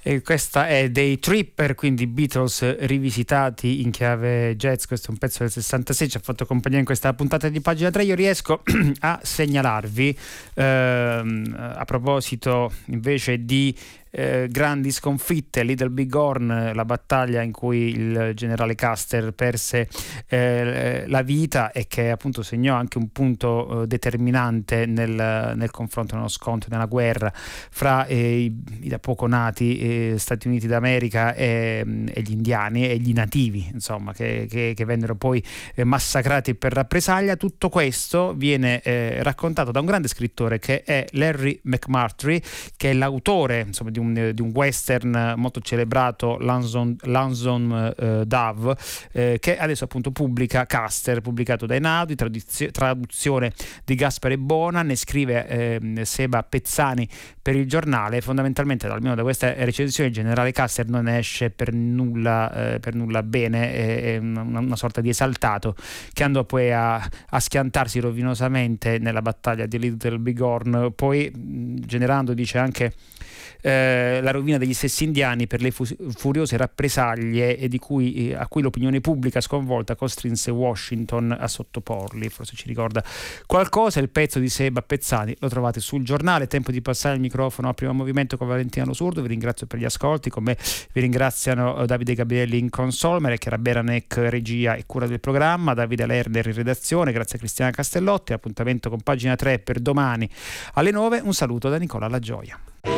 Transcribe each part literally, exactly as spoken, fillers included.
E questa è dei Tripper, quindi Beatles rivisitati in chiave jazz. Questo è un pezzo del sessantasei, ci ha fatto compagnia in questa puntata di Pagina tre. Io riesco a segnalarvi, ehm, a proposito invece di Eh, grandi sconfitte, Little Big Horn, la battaglia in cui il generale Custer perse eh, la vita e che appunto segnò anche un punto eh, determinante nel, nel confronto, nello scontro, nella guerra fra eh, i, i da poco nati eh, Stati Uniti d'America e, e gli indiani e gli nativi, insomma, che, che, che vennero poi eh, massacrati per rappresaglia. Tutto questo viene eh, raccontato da un grande scrittore che è Larry McMurtry, che è l'autore, insomma, di Un, di un western molto celebrato, Lonesome, Lonesome uh, Dove, eh, che adesso appunto pubblica Custer, pubblicato da Einaudi, traduzio, traduzione di Gaspare Bona. Ne scrive eh, Seba Pezzani per il giornale. Fondamentalmente, almeno da questa recensione, il generale Custer non esce per nulla, eh, per nulla bene, è, è una, una sorta di esaltato che andò poi a, a schiantarsi rovinosamente nella battaglia di Little Big Horn, poi generando, dice, anche Eh, la rovina degli stessi indiani per le fu- furiose rappresaglie e di cui, eh, a cui l'opinione pubblica sconvolta costrinse Washington a sottoporli. Forse ci ricorda qualcosa il pezzo di Seba Pezzani, lo trovate sul giornale. Tempo di passare il microfono a Primo Movimento con Valentina Lo Surdo. Vi ringrazio per gli ascolti, con me vi ringraziano Davide Gabrielli in console, Maria Beranec regia e cura del programma, Davide Lerner in redazione, grazie a Cristiana Castellotti. Appuntamento con Pagina tre per domani alle nove. Un saluto da Nicola Lagioia.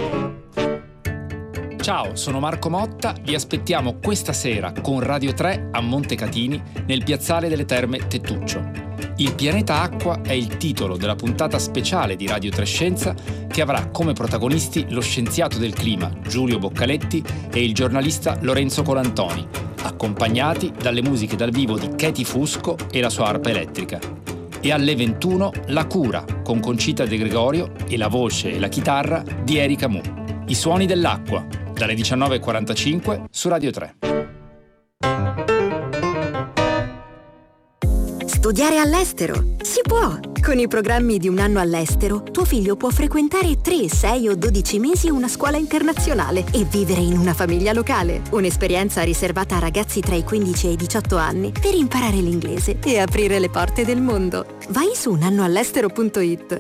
Ciao, sono Marco Motta, vi aspettiamo questa sera con Radio tre a Montecatini nel piazzale delle Terme Tettuccio. Il pianeta Acqua è il titolo della puntata speciale di Radio tre Scienza che avrà come protagonisti lo scienziato del clima Giulio Boccaletti e il giornalista Lorenzo Colantoni, accompagnati dalle musiche dal vivo di Katie Fusco e la sua arpa elettrica. E alle ventuno La Cura con Concita De Gregorio e la voce e la chitarra di Erika Mu. I suoni dell'acqua, dalle diciannove e quarantacinque su Radio tre. Studiare all'estero? Si può! Con i programmi di un anno all'estero, tuo figlio può frequentare tre, sei o dodici mesi una scuola internazionale e vivere in una famiglia locale. Un'esperienza riservata a ragazzi tra i quindici e i diciotto anni per imparare l'inglese e aprire le porte del mondo. Vai su un anno all'estero punto it.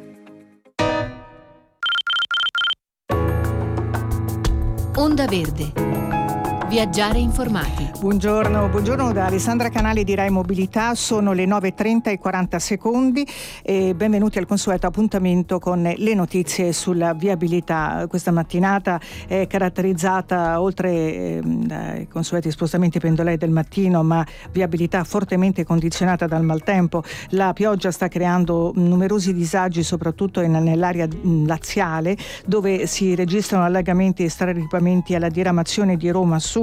Onda Verde. Viaggiare informati. Buongiorno, buongiorno da Alessandra Canali di Rai Mobilità. Sono le nove e trenta e quaranta secondi e benvenuti al consueto appuntamento con le notizie sulla viabilità. Questa mattinata è caratterizzata, oltre eh, dai consueti spostamenti pendolari del mattino, ma viabilità fortemente condizionata dal maltempo. La pioggia sta creando numerosi disagi, soprattutto in, nell'area laziale, dove si registrano allagamenti e straripamenti alla diramazione di Roma Sud.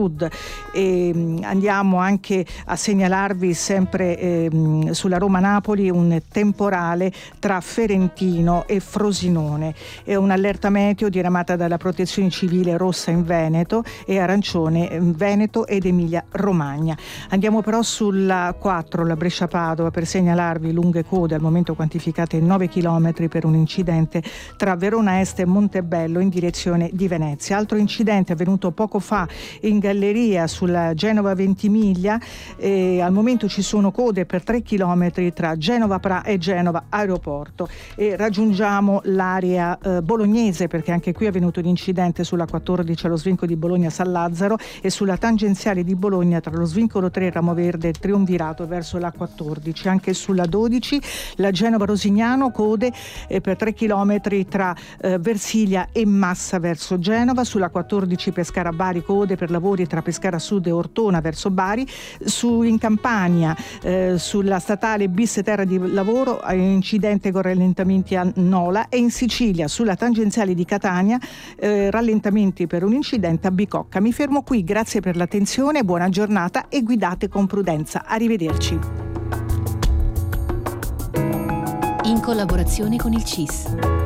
E andiamo anche a segnalarvi sempre eh, sulla Roma-Napoli un temporale tra Ferentino e Frosinone. È un'allerta meteo diramata dalla Protezione Civile rossa in Veneto e arancione in Veneto ed Emilia-Romagna. Andiamo però sulla quattro, la Brescia-Padova, per segnalarvi lunghe code, al momento quantificate in nove chilometri, per un incidente tra Verona Est e Montebello in direzione di Venezia. Altro incidente avvenuto poco fa in Galleria sulla Genova Ventimiglia. Eh, al momento ci sono code per tre chilometri tra Genova Pra e Genova Aeroporto. E raggiungiamo l'area eh, bolognese, perché anche qui è avvenuto un incidente sulla quattordici allo svincolo di Bologna San Lazzaro e sulla tangenziale di Bologna tra lo svincolo tre Ramo Verde e Triumvirato verso la quattordici. Anche sulla dodici la Genova Rosignano, code eh, per tre chilometri tra eh, Versilia e Massa verso Genova. Sulla quattordici Pescara Bari, code per lavori tra Pescara Sud e Ortona verso Bari. Su in Campania eh, sulla statale bis Terra di Lavoro incidente con rallentamenti a Nola, e in Sicilia sulla tangenziale di Catania eh, rallentamenti per un incidente a Bicocca. Mi fermo qui, grazie per l'attenzione, buona giornata e guidate con prudenza. Arrivederci. In collaborazione con il C I S.